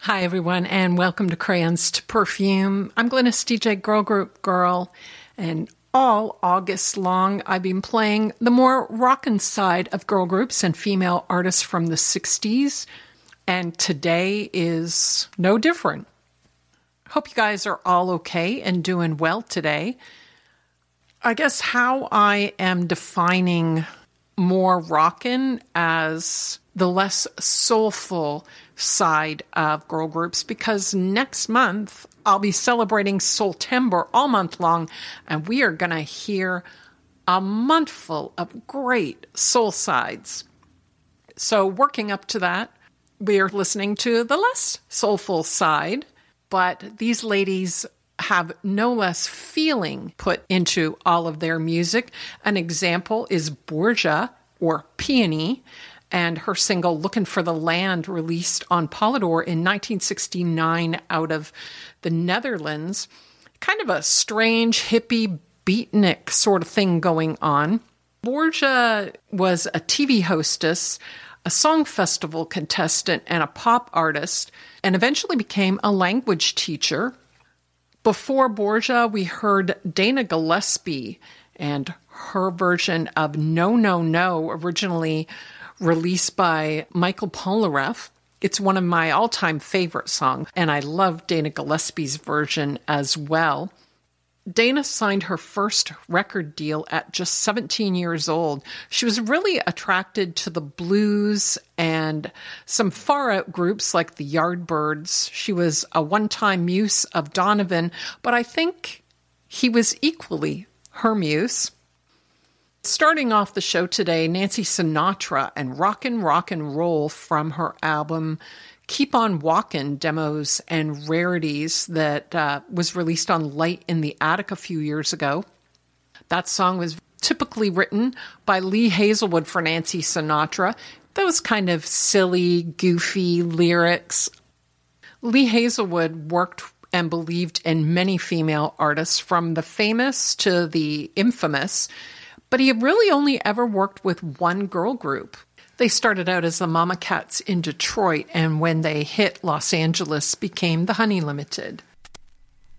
Hi, everyone, and welcome to Crayons to Perfume. I'm Glynis DJ Girl Group Girl, and all August long, I've been playing the more rockin' side of girl groups and female artists from the 60s, and today is no different. Hope you guys are all okay and doing well today. I guess how I am defining more rockin' as the less soulful side of girl groups, because next month I'll be celebrating Soultember all month long, and we are going to hear a month full of great soul sides. So working up to that, we are listening to the less soulful side, but these ladies have no less feeling put into all of their music. An example is Borgia, or Peony, and her single Looking for the Land, released on Polydor in 1969 out of the Netherlands. Kind of a strange, hippie, beatnik sort of thing going on. Borgia was a TV hostess, a song festival contestant, and a pop artist, and eventually became a language teacher. Before Borgia, we heard Dana Gillespie and her version of No, No, No, originally released by Michael Polnareff. It's one of my all-time favorite songs, and I love Dana Gillespie's version as well. Dana signed her first record deal at just 17 years old. She was really attracted to the blues and some far-out groups like the Yardbirds. She was a one-time muse of Donovan, but I think he was equally her muse. Starting off the show today, Nancy Sinatra and Rockin' Rock and Roll from her album Keep On Walkin', Demos and Rarities, that was released on Light in the Attic a few years ago. That song was typically written by Lee Hazelwood for Nancy Sinatra. Those kind of silly, goofy lyrics. Lee Hazelwood worked and believed in many female artists, from the famous to the infamous, but he really only ever worked with one girl group. They started out as the Mama Cats in Detroit, and when they hit Los Angeles, became the Honey Limited.